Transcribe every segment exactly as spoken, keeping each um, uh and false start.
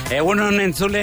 Egun honen entzule,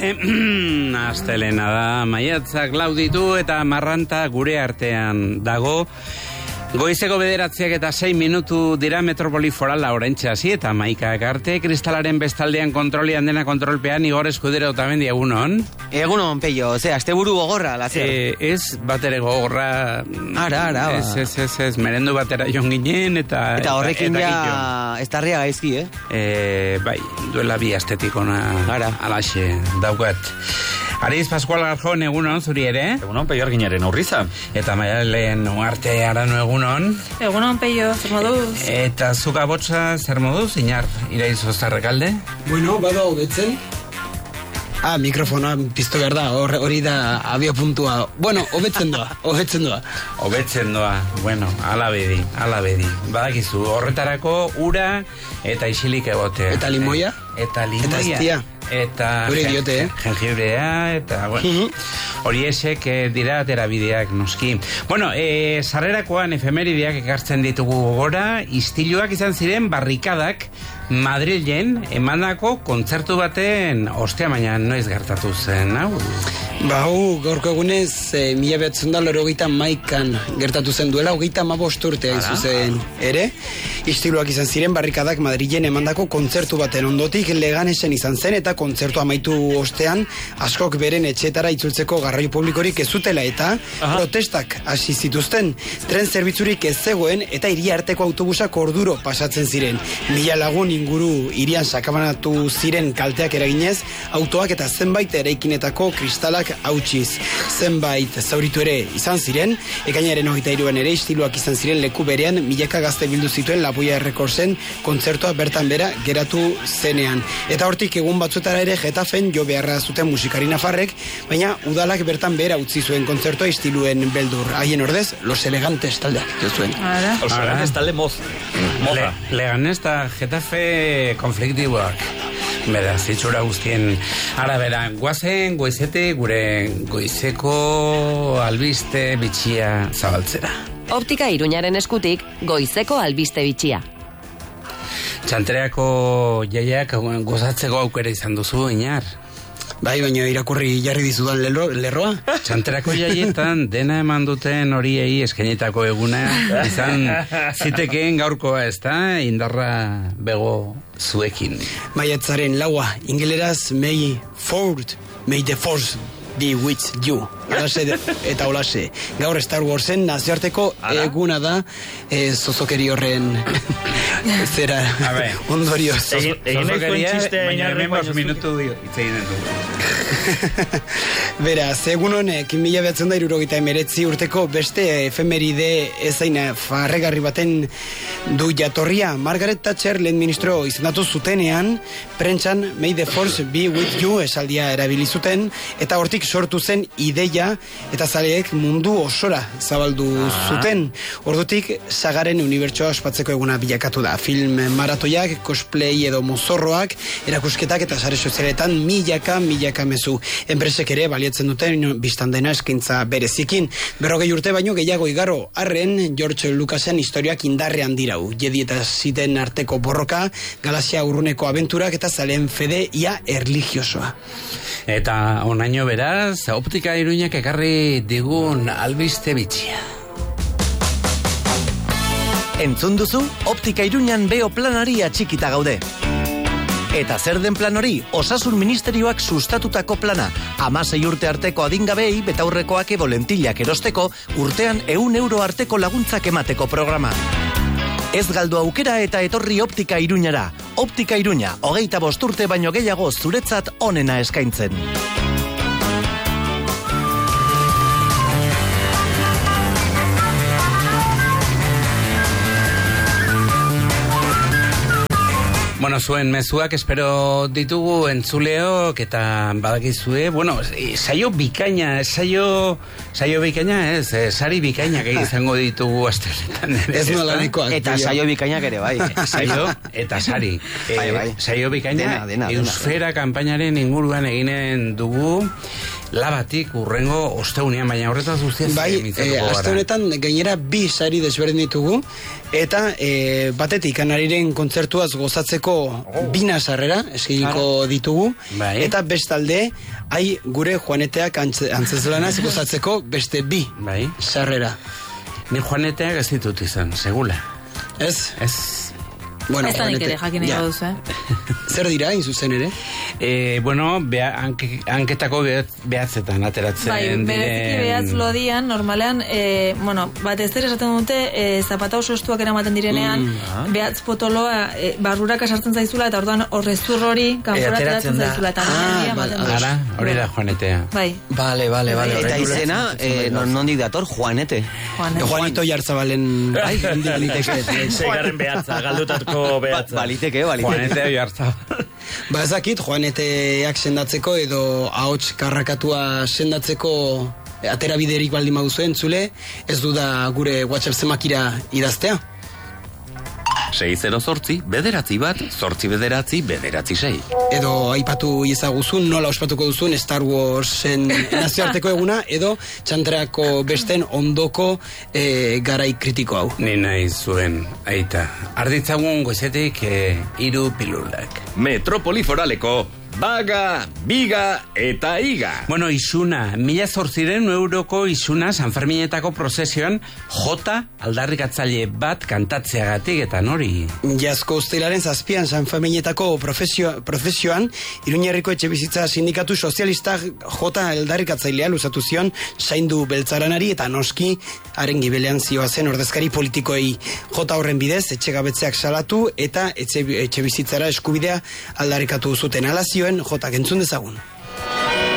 astelena da, maiatzak lauditu eta marranta gure artean dago. Goizeko bederatziak eta sei minutu dira metropoli forala orentxe hasi eta maikak arte, kristalaren bestaldean kontrolian dena kontrolpean Igor Eskudero otamendi egunon. Egunon, Peio, ze, asteburu gogorra, lazer. E, ez, batere gogorra. Ara, ara, ba. Ez, ez, ez, ez, merendu batera joan ginen eta... Eta horrekin eta, ja, ez tarria gaizki, eh? E, bai, duela bi astetikona alaxe daukat. Ariz Pascual Garjon, egunon, zuri ere? Egunon, Peio Arginaren aurriza. Eta Maialen Ugarte Arano, egunon. Egunon, Peio, zer moduz? Eta zuka botza, zer moduz, Inar, iraiz oztarrekalde? Bueno, bada hobetzen. Ah, mikrofonoa piztu behar da, hori da abio puntua. Bueno, hobetzen doa, hobetzen doa. Hobetzen doa, bueno, ala bedi, ala bedi. Badakizu, horretarako ura eta isilik egotea. Eta limoia? Eta limoia. Eta estia. Eta hori diote, eh? Jengibrea, eta bueno, hori esek eh, dira aterabideak noski. Bueno, eh, sarrerakoan efemerideak ekartzen ditugu gora, istiluak izan ziren barrikadak Madrilen emandako kontzertu baten ostea, baina noiz gertatu zen, hau? Ba, hau, gaurko egunez, e, mila behatzen da lorogeita maikan gertatu zen duela, hogeita amabost urte hain zuzen ere. Istiluak izan ziren barrikadak Madrilen emandako kontzertu baten ondotik Leganesen izan zen, eta kontzertu amaitu ostean askok beren etxetara itzultzeko garraio publikorik ez zutela eta Aha. protestak hasi zituzten. Tren zerbitzurik ez zegoen eta hiria arteko autobusak orduro pasatzen ziren. Mila lagun inguru hirian sakabanatu ziren kalteak eraginez, autoak eta zenbait eraikinetako kristalak hautsiz. Zenbait zauritu ere izan ziren, ekainaren hogeita hiruan ere istiluak izan ziren leku berean milaka gazte bildu zituen Laboia Errekorsen kontzertua bertan bera geratu zenean. Eta hortik egun batzuetara ere Getafen jo beharra zuten musikari nafarrek, baina udalak bertan bera utzi zuen kontzertua istiluen beldur. Haien ordez, Los Elegantes taldeak jo zuen. Los Elegantes talde moz. Le, Leganés eta Getafe konfliktiboak. Beraz, itxura guztien arabera. Guazen, goizete, gure goizeko albiste bitxia zabaltzera. Optika Iruñaren eskutik, goizeko albiste bitxia. Txantreako jaiak gozatzeko aukera izan duzu, Inar. Bai, baina irakurri jarri dizudan lero, lerroa. Txanterako jaietan dena eman duten horiei eskainetako eguna izan zitekeen gaurkoa, ez da? Indarra bego zuekin. Maiatzaren laua, ingeleraz May Fourth, May the Force be with you. Olase de, eta olase. Gaur Star Warsen nazioarteko eguna da e, zozokeri horren zera ondorio. Zozokeria, baina hemen bos minutu itzein du. Beraz, egun honek, mila behatzen da irurogeita emeretzi urteko beste efemeride ezain farregarri baten du jatorria. Margaret Thatcher lehen ministro izendatu zutenean, prentsan May the Force be with you esaldia erabili zuten, eta hortik sortu zen ideia eta zaleek mundu osora zabaldu zuten. Ordutik sagaren unibertsoa ospatzeko eguna bilakatu da. Film maratoiak, cosplay edo mozorroak, erakusketak eta sare sozialetan milaka, milaka mezu. Enpresek ere baliatzen duten biztan dena eskaintza berezikin. Berrogei urte baino gehiago igaro arren George Lucasen historiak indarrean dirau. Jedi eta ziten arteko borroka, galaxia urruneko abenturak eta zaleen fede ia erligiosoa. Eta onaino beraz, Optika Iruñak ekarri digun albiste bitxia. Entzun duzu, Optika Iruñan beo planari atxikita gaude. Eta zer den plan hori, Osasun Ministerioak sustatutako plana. Hamasei urte arteko adingabei betaurrekoak edo lentillak erosteko, urtean ehun euro arteko laguntzak emateko programa. Ez galdu aukera eta etorri Optika Iruñara. Optika Iruña, hogeita bost urte baino gehiago zuretzat onena eskaintzen. Bueno, zuen mezuak espero ditugu entzuleok eta badakizue, bueno, saio bikaina, saio saio bikaina ez, sari bikainak izango ditugu aste honetan. Ez nolanikoak. Eta saio bikainak ere bai. Saio eta sari. Bai, bai. Saio bikaina dena, dena, Eusfera kanpainaren inguruan eginen dugu labatik urrengo osteunean, baina horretaz guztiaz Bai, e, aste honetan gainera bi sari desberdin ditugu, eta e, batetik Anariren kontzertuaz gozatzeko oh. bina sarrera eskiliko ditugu, bai. Eta bestalde, hai gure Juaneteak antz, antzezlanaz gozatzeko beste bi bai. sarrera. Ni Juaneteak ez ditut izan, segula. Ez? Ez. Bueno, ez da nik ere jakin ego duzu, eh? Zer dira, inzuzen ere? Eh, bueno, beha, anke, anketako behatzetan ateratzen bai, diren... Bai, bereziki behatz lodian, normalean, eh, bueno, bat ez zer esaten dute, eh, zapata oso estuak eramaten direnean, mm, behatz potoloa eh, barrurak asartzen zaizula, eta orduan horreztur hori, kanpora ateratzen zaizula, eta ah, ematen da. Ara, hori da Juanetea. Bai. Vale, vale, vale. Eta izena, eh, nondik dator, Juanete. Juanete. Juanito Jarzabalen... Ai, hendik liteke. Segarren behatza, galdutatuko behatza. Baliteke, baliteke. Juanete Jarzabal. Ba ezakit, Juaneteak sendatzeko edo ahots karrakatua sendatzeko atera biderik baldin baduzu entzule, ez du da gure WhatsApp zemakira idaztea. sei zero zortzi, bederatzi bat, zortzi bederatzi, bederatzi sei. Edo aipatu izaguzun, nola ospatuko duzun Star Warsen nazioarteko eguna, edo txantrako besten ondoko e, garai kritiko hau. Ni nahi zuen, aita. Arditzagun goizetik e, hiru pilulak. Metropoli foraleko baga, biga eta iga. Bueno, isuna, mila zortziren euroko isuna Sanferminetako prozesioan jota aldarrikatzaile bat kantatzeagatik eta nori. Jazko ustelaren zazpian Sanferminetako prozesioan Iruñerriko etxebizitza sindikatu sozialistak jota aldarrikatzailea luzatu zion Zaindu Beltzaranari eta noski haren gibelean zioazen ordezkari politikoei. Jota horren bidez etxegabetzeak salatu eta etxe, etxebizitzara eskubidea aldarrikatu zuten alazio jotak entzun dezagun.